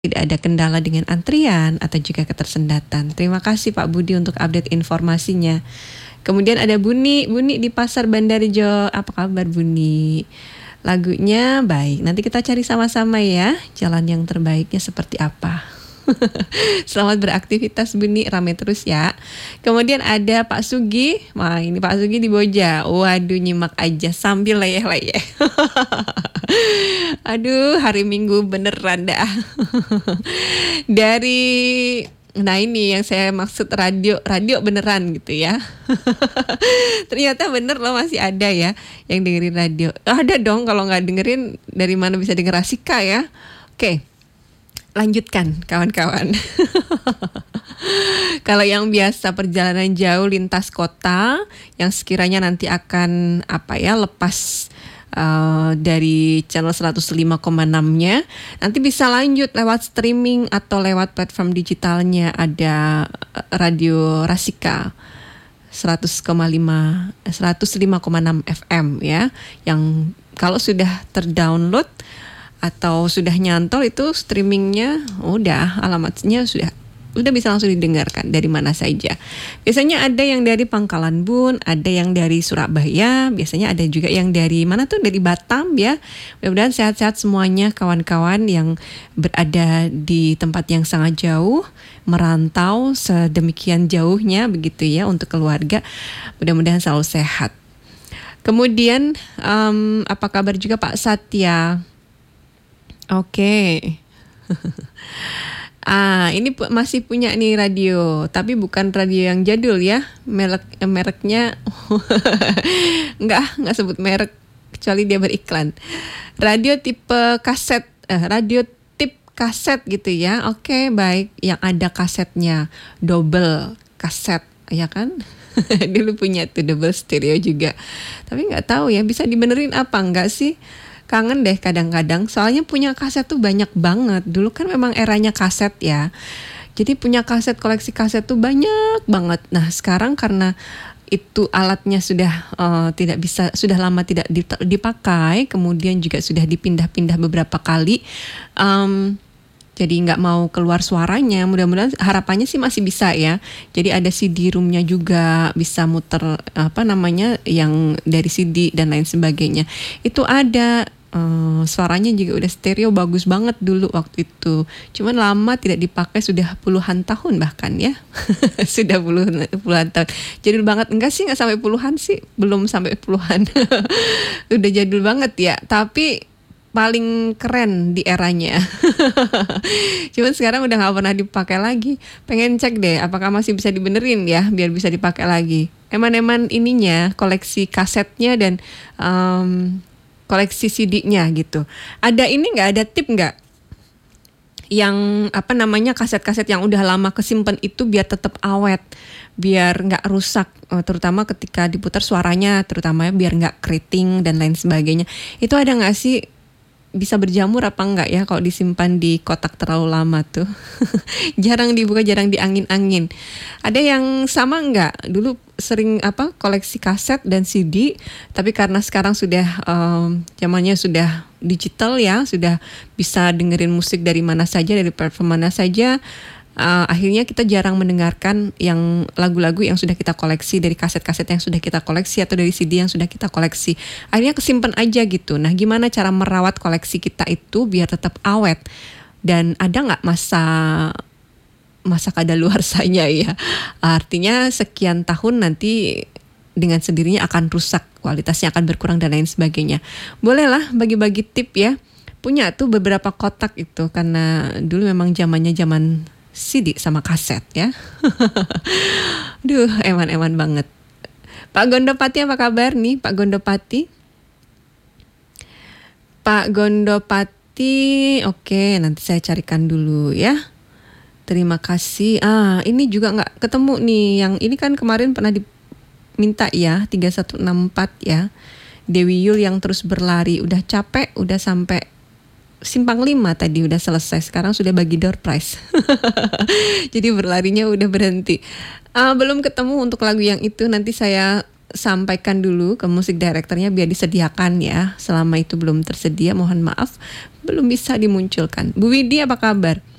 tidak ada kendala dengan antrian atau juga ketersendatan. Terima kasih Pak Budi untuk update informasinya. Kemudian ada Buni di Pasar Bandarjo. Apa kabar Buni? Lagunya baik. Nanti kita cari sama-sama ya, jalan yang terbaiknya seperti apa. Selamat beraktivitas Buni, rame terus ya. Kemudian ada Pak Sugi. Wah, ini Pak Sugi di Boja. Waduh, nyimak aja sambil leyeh-leyeh. Aduh, hari Minggu beneran dah. Nah ini yang saya maksud, radio beneran gitu ya. Ternyata bener loh, masih ada ya yang dengerin radio. Ada dong, kalau nggak dengerin dari mana bisa denger Rasika ya. Oke, lanjutkan kawan-kawan. Kalau yang biasa perjalanan jauh lintas kota, yang sekiranya nanti akan lepas dari channel 105,6-nya, nanti bisa lanjut lewat streaming atau lewat platform digitalnya. Ada Radio Rasika 105,6 FM ya, yang kalau sudah terdownload atau sudah nyantol itu streamingnya, udah alamatnya udah bisa langsung didengarkan dari mana saja. Biasanya ada yang dari Pangkalan Bun, ada yang dari Surabaya, biasanya ada juga yang dari mana tuh, dari Batam ya. Mudah-mudahan sehat-sehat semuanya kawan-kawan yang berada di tempat yang sangat jauh, merantau sedemikian jauhnya begitu ya untuk keluarga. Mudah-mudahan selalu sehat. Kemudian apa kabar juga Pak Satya? Oke. Ini masih punya nih radio, tapi bukan radio yang jadul ya. Mereknya nggak sebut merek kecuali dia beriklan. Radio tipe kaset, radio tip kaset gitu ya. Oke, baik, yang ada kasetnya, double kaset ya kan? Dulu punya tuh double stereo juga. Tapi nggak tahu ya bisa dibenerin apa enggak sih? Kangen deh kadang-kadang, soalnya punya kaset tuh banyak banget. Dulu kan memang eranya kaset ya, jadi punya kaset, koleksi kaset tuh banyak banget. Nah sekarang karena itu alatnya sudah sudah lama tidak dipakai, kemudian juga sudah dipindah-pindah beberapa kali, jadi nggak mau keluar suaranya. Mudah-mudahan harapannya sih masih bisa ya. Jadi ada CD roomnya juga, bisa muter yang dari CD dan lain sebagainya. Itu ada. Suaranya juga udah stereo bagus banget dulu waktu itu. Cuman lama tidak dipakai, sudah puluhan tahun bahkan ya. Sudah puluhan tahun. Jadul banget, enggak sampai puluhan sih, belum sampai puluhan. Udah jadul banget ya, tapi paling keren di eranya. Cuman sekarang udah gak pernah dipakai lagi. Pengen cek deh apakah masih bisa dibenerin ya, biar bisa dipakai lagi. Eman-eman ininya, koleksi kasetnya dan koleksi CD-nya gitu. Ada ini nggak, ada tip nggak? Yang kaset-kaset yang udah lama kesimpan itu biar tetap awet, biar nggak rusak, terutama ketika diputar suaranya, terutama biar nggak keriting dan lain sebagainya. Itu ada nggak sih? Bisa berjamur apa enggak ya kalau disimpan di kotak terlalu lama tuh? Jarang dibuka, jarang diangin-angin. Ada yang sama enggak? Dulu sering koleksi kaset dan CD, tapi karena sekarang sudah zamannya sudah digital ya, sudah bisa dengerin musik dari mana saja, dari platform mana saja. Akhirnya kita jarang mendengarkan yang lagu-lagu yang sudah kita koleksi, dari kaset-kaset yang sudah kita koleksi atau dari CD yang sudah kita koleksi. Akhirnya kesimpan aja gitu. Nah, gimana cara merawat koleksi kita itu biar tetap awet? Dan ada nggak masa kadaluarsanya ya? Artinya sekian tahun nanti dengan sendirinya akan rusak, kualitasnya akan berkurang dan lain sebagainya. Bolehlah bagi-bagi tip ya. Punya tuh beberapa kotak itu, karena dulu memang zamannya zaman CD sama kaset ya. Duh, eman-eman banget. Pak Gondopati apa kabar nih Pak Gondopati? Pak Gondopati, oke, nanti saya carikan dulu ya. Terima kasih. Ini juga nggak ketemu nih. Yang ini kan kemarin pernah diminta ya, 3164 ya. Dewi Yul yang terus berlari, udah capek, udah sampai Simpang 5 tadi udah selesai, sekarang sudah bagi door prize. Jadi berlarinya udah berhenti. Belum ketemu untuk lagu yang itu, nanti saya sampaikan dulu ke musik directornya biar disediakan ya. Selama itu belum tersedia, mohon maaf belum bisa dimunculkan. Bu Widi apa kabar?